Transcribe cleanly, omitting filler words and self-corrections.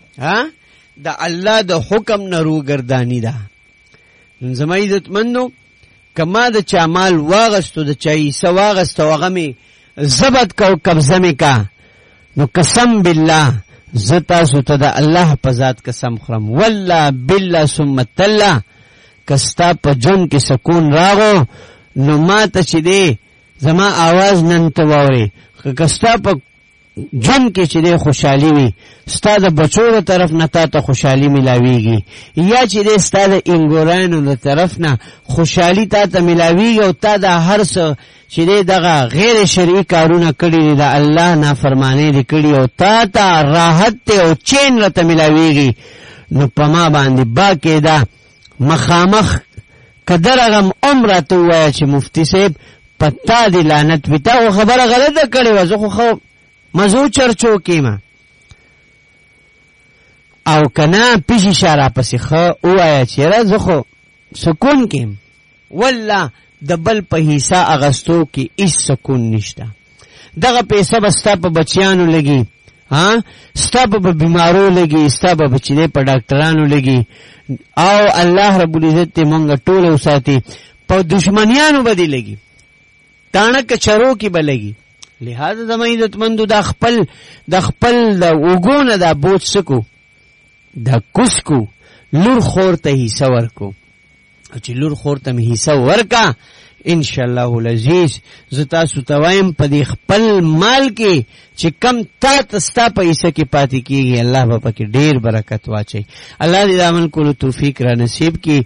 دا الله د حکم نه روګردانی ده. زما عزتمندو کما د چا مال واغستو د چا حصہ واغستو هغه مې ضبط کو قبضه مې کا نو قسم بالله زه تاسو ته د الله په ذات قسم خورم والله بالله ثم تالله که ستا په ژوند کې سکون راغو نو ما ته چې دی زما آواز نن ته واورې که ستا په ژوند کې چې دی خوشحالي وي ستا د بچو د طرف نه تا ته خوشحالي ملاویږي یا چې دی ستا د انګورانو د طرف نه خوشحالي تا ته ملاویږي او تا د هر څه چې دی دغه غیر شرعي کارونه کړي دي د الله نافرماني دي کړي او تا ته راحت ته او چین راته ملاویږي نو په ما باندې باقاعده مخامخ کدر اغم عمره تو وای چې مفتی صاحب پتا دی لعنت وتا او خبره غلطه کړي و زه خو مزو چرچو کیما او کنا پیش اشاره پسې خو وای چې را زه خو سکون کیم والله د بل په حصہ اغستو کې هیڅ سکون نشته. دغه پیسې بستا په بچیانو لګي ستا په بیمارو لګي ستا په بچی په ډاکټرانو لګي او الله رب العزت ته مونږ ټول وساتي په دشمنیانو باندې لګي تانک چرو کې بلګي. لہذا زما عزتمندو د خپل د وګونه د بوج سکو د کوسکو لور خور ته حصہ ورکو چې لور خور ته می حصہ ورکا ان شاء الله العزیز ز تاسو توایم په دې خپل مال کې چې کم تا تستا په حصہ کې پاتې کیږي الله په پکې ډیر برکت واچي. الله دې عمل کولو توفیق را نصیب کړي.